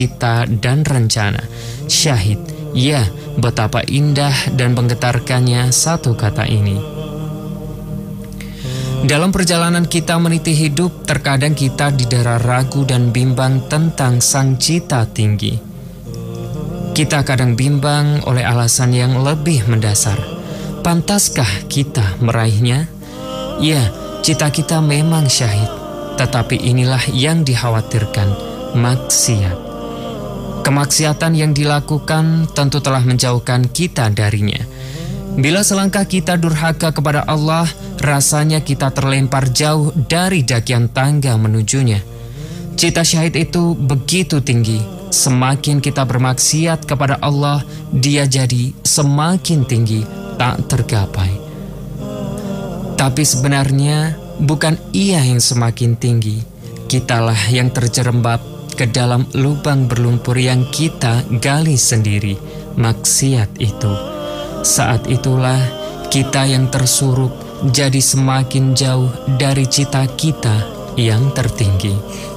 cita dan rencana. Syahid, ya, betapa indah dan menggetarkannya satu kata ini. Dalam perjalanan kita meniti hidup, terkadang kita didera ragu dan bimbang tentang sang cita tinggi. Kita kadang bimbang oleh alasan yang lebih mendasar. Pantaskah kita meraihnya? Ya, cita kita memang syahid, tetapi inilah yang dikhawatirkan, maksiat. Kemaksiatan yang dilakukan tentu telah menjauhkan kita darinya. Bila selangkah kita durhaka kepada Allah, rasanya kita terlempar jauh dari dakian tangga menujunya. Cita syahid itu begitu tinggi. Semakin kita bermaksiat kepada Allah, dia jadi semakin tinggi, tak tergapai. Tapi sebenarnya bukan ia yang semakin tinggi, kitalah yang terjerembab ke dalam lubang berlumpur yang kita gali sendiri, maksiat itu. Saat itulah kita yang tersurup jadi semakin jauh dari cita kita yang tertinggi.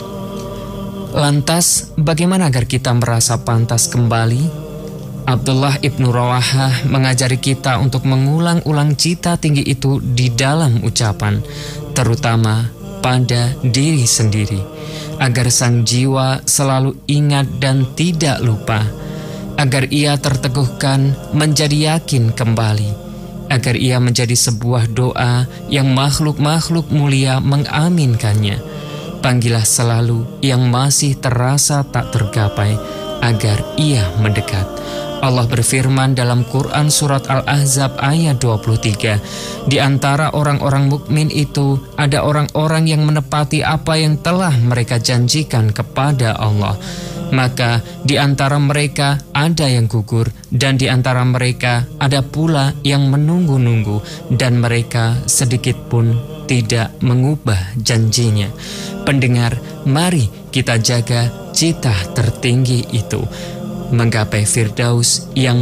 Lantas, bagaimana agar kita merasa pantas kembali? Abdullah ibnu Rawahah mengajari kita untuk mengulang-ulang cita tinggi itu di dalam ucapan, terutama pada diri sendiri, agar sang jiwa selalu ingat dan tidak lupa, agar ia terteguhkan menjadi yakin kembali, agar ia menjadi sebuah doa yang makhluk-makhluk mulia mengaminkannya. Panggillah selalu yang masih terasa tak tergapai, agar ia mendekat. Allah berfirman dalam Quran surat Al-Ahzab ayat 23, di antara orang-orang mukmin itu ada orang-orang yang menepati apa yang telah mereka janjikan kepada Allah. Maka di antara mereka ada yang gugur, dan di antara mereka ada pula yang menunggu-nunggu, dan mereka sedikit pun tidak mengubah janjinya. Pendengar, mari kita jaga cita tertinggi itu, menggapai Firdaus yang